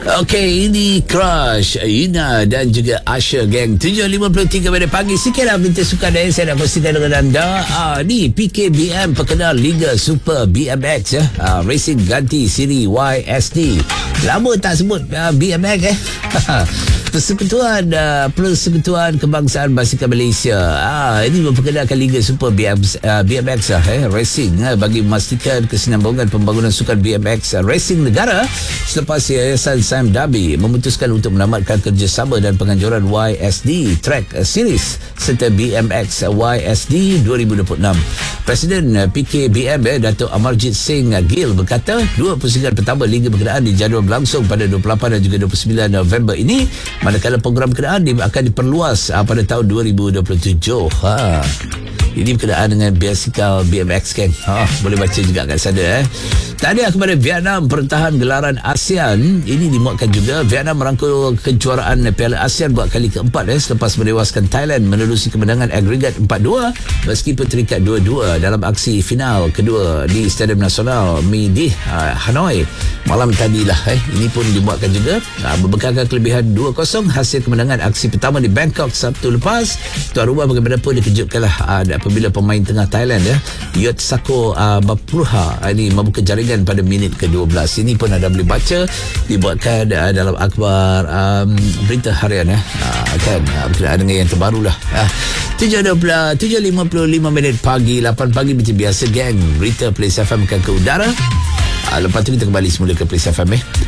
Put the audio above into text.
Okey, ini Crush, Ina dan juga Asher Gang. 7.53 pada pagi. Sikitlah minta sukan yang saya nak kongsikan dengan anda. Ni PKBM perkenal Liga Super BMX ya. Racing ganti siri YSD. Lama tak sebut BMX Persekutuan Kebangsaan Basikal Malaysia. Ini memperkenalkan Liga Super BMX Racing bagi memastikan kesinambungan pembangunan sukan BMX Racing negara selepas Yayasan Sam Dabi memutuskan untuk menamatkan kerjasama dan penganjuran YSD Track Series serta BMX YSD 2026. Presiden PKBM Datuk Amarjit Singh Gill berkata dua pusingan pertama Liga berkenaan dijadual berlangsung pada 28 dan juga 29 November ini, manakala program berkenaan akan diperluas pada tahun 2027. Ini berkenaan dengan basikal BMX kan. Boleh baca juga kat sana. Tahniah kepada Vietnam pertahan gelaran ASEAN. Ini dimuatkan juga Vietnam merangkul kejuaraan Piala ASEAN buat kali keempat selepas menewaskan Thailand menerusi kemenangan agregat 4-2 meskipun terikat 2-2 dalam aksi final kedua di Stadium Nasional Mi Dih Hanoi malam tadilah. Ini pun dimuatkan juga membekalkan kelebihan 2-0 hasil kemenangan aksi pertama di Bangkok Sabtu lepas. Tuan rumah bagaimanapun dikejutkanlah apabila pemain tengah Thailand Yot Sako Bapruha ini membuka jaringan pada minit ke-12. Ini pun anda boleh baca, dibuatkan dalam akhbar berita harian kan berkenaan dengan yang terbaru lah. 7.55 pagi, 8 pagi macam biasa gang. Berita Plays FM akan ke udara. Lepas tu kita kembali semula ke Plays FM